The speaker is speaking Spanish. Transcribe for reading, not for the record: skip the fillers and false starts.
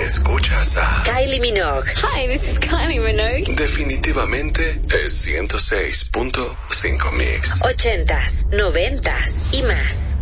Escuchas a Kylie Minogue. Hi, this is Kylie Minogue. Definitivamente es 106.5 Mix. 80s, 90s y más.